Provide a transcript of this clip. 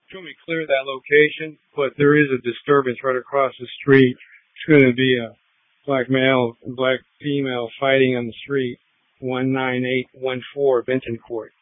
Can we clear that location? But there is a disturbance right across the street. It's going to be a black male and black female fighting on the street, 19814 Benton Court.